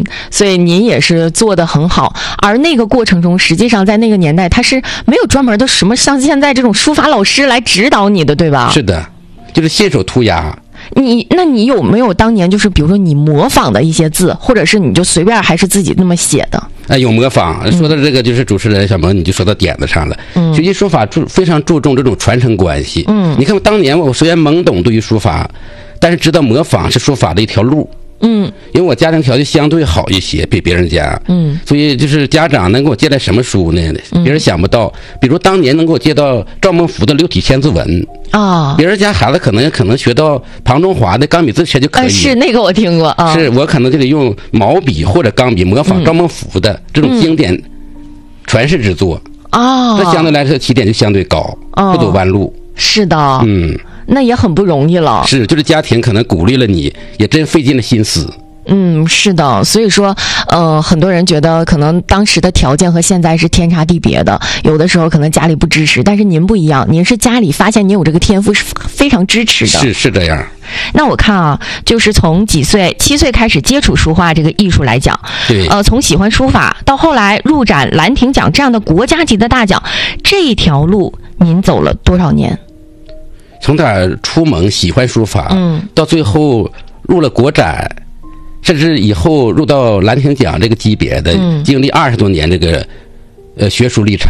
所以您也是做得很好。而那个过程中，实际上在那个年代，他是没有专门的什么像现在这种书法老师来指导你的，对吧？ 是的，就是信手涂鸦。 那你有没有当年就是比如说你模仿的一些字，或者是你就随便还是自己那么写的？ 有模仿。说到这个，就是主持人小萌，你就说到点子上了。学习书法非常注重这种传承关系。你看当年我虽然懵懂对于书法，但是知道模仿是书法的一条路。因为我家庭条件相对好一些，比别人家。所以就是家长能给我借来什么书呢？别人想不到，比如当年能给我借到赵孟頫的六体千字文啊，别人家孩子可能学到庞中华的钢笔字帖就可以。 是那个我听过啊。是我可能就得用毛笔或者钢笔模仿赵孟頫的这种经典传世之作啊，这相对来说起点就相对高，不走弯路。 是的，那也很不容易了。 是，就是家庭可能鼓励了你，也真费尽了心思。 是的，所以说，很多人觉得可能当时的条件和现在是天差地别的，有的时候可能家里不支持，但是您不一样，您是家里发现您有这个天赋是非常支持的。 是这样。 那我看啊，就是从几岁，7岁开始接触书画这个艺术来讲， 对， 从喜欢书法到后来入展兰亭奖这样的国家级的大奖，这一条路您走了多少年？ 从哪出蒙喜欢书法，到最后入了国展，甚至以后入到兰亭奖这个级别的，经历20多年这个学术历程。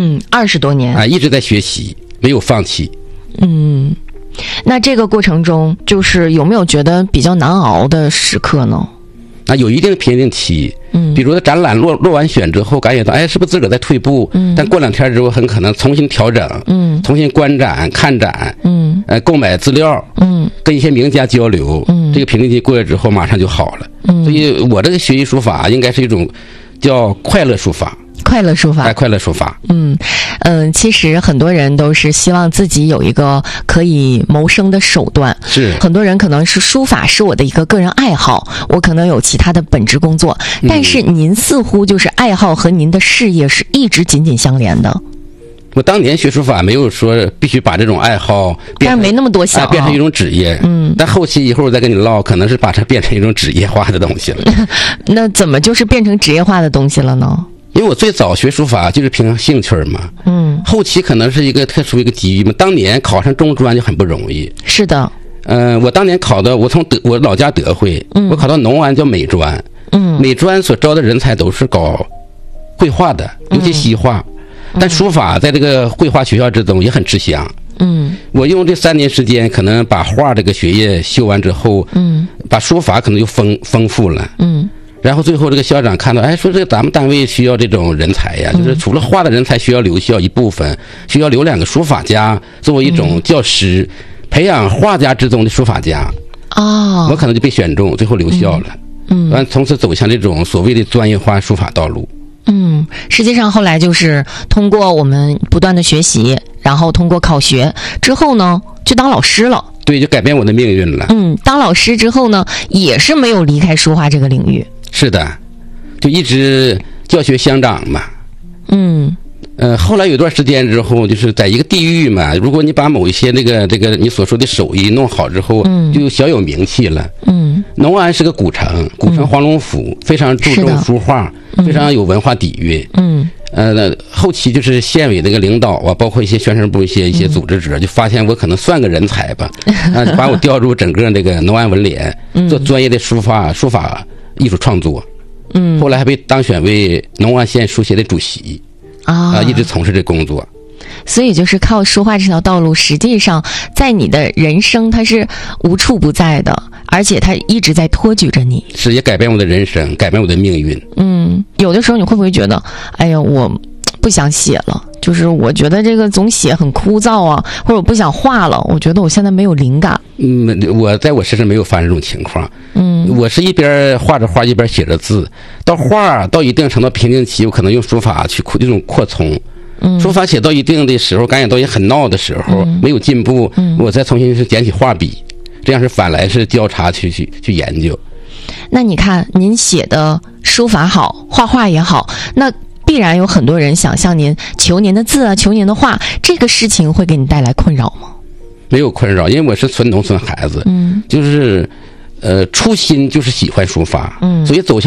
20多年啊， 一直在学习，没有放弃。 那这个过程中，就是有没有觉得比较难熬的时刻呢？ 有一定的瓶颈期。比如说展览落完选之后，感觉到是不是自个儿在退步？但过2天之后，很可能重新调整，重新观展、看展，购买资料，跟一些名家交流，这个瓶颈期过了之后，马上就好了。所以我这个学习书法应该是一种叫快乐书法。 快乐书法， 快乐书法。 其实很多人都是希望自己有一个可以谋生的手段。 是， 很多人可能是书法是我的一个个人爱好，我可能有其他的本职工作，但是您似乎就是爱好和您的事业是一直紧紧相连的。 我当年学书法没有说必须把这种爱好但是没那么多想变成一种职业。但后期一会儿我再跟你唠，可能是把它变成一种职业化的东西了。 那怎么就是变成职业化的东西了呢？ 因为我最早学书法就是凭兴趣嘛，后期可能是一个特殊一个机遇嘛。当年考上中专就很不容易。 是的。 我当年考的，我从我老家德惠，我考到农安叫美专，美专所招的人才都是搞绘画的，尤其西画，但书法在这个绘画学校之中也很吃香。我用这3年时间，可能把画这个学业修完之后，把书法可能就丰富了。然后最后这个校长看到，说这个咱们单位需要这种人才呀，就是除了画的人才需要留校一部分，需要留2个书法家作为一种教师，培养画家之中的书法家。我可能就被选中，最后留校了。从此走向这种所谓的专业化书法道路。 实际上后来就是通过我们不断的学习，然后通过考学之后呢，就当老师了。 对，就改变我的命运了。 当老师之后呢，也是没有离开书画这个领域。 是的，就一直教学相长嘛。后来有段时间之后，就是在一个地域嘛，如果你把某一些这个你所说的手艺弄好之后，就小有名气了。农安是个古城黄龙府，非常注重书画，非常有文化底蕴。后期就是县委那个领导啊，包括一些宣传部一些组织者，就发现我可能算个人才吧，把我调入整个这个农安文联，做专业的书法艺术创作。后来还被当选为农安县书协的主席。一直从事这工作。 所以就是靠书画这条道路，实际上在你的人生它是无处不在的，而且它一直在托举着你。 是，也改变我的人生，改变我的命运。 有的时候你会不会觉得，哎呀，我不想写了，就是我觉得这个总写很枯燥啊，或者我不想画了，我觉得我现在没有灵感。 我在我身上没有发生这种情况。我是一边画着画一边写着字，到一定程度瓶颈期，我可能用书法去这种扩充。书法写到一定的时候，感觉到也很闹的时候，没有进步，我再重新是捡起画笔，这样是反来是交叉去研究。 那你看您写的书法好，画画也好，那必然有很多人想向您求您的字啊，求您的画，这个事情会给你带来困扰吗？ 没有困扰，因为我是纯农村孩子，就是初心就是喜欢书法，所以走向